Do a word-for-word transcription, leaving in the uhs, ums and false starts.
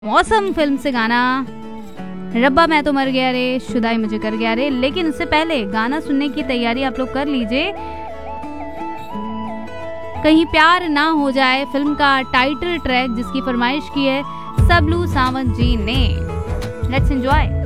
मौसम फिल्म से गाना रब्बा मैं तो मर गया रे, शुदाई मुझे कर गया रे। लेकिन उससे पहले गाना सुनने की तैयारी आप लोग कर लीजिए, कहीं प्यार ना हो जाए फिल्म का टाइटल ट्रैक जिसकी फरमाइश की है सबलू सावंत जी ने। Let's enjoy.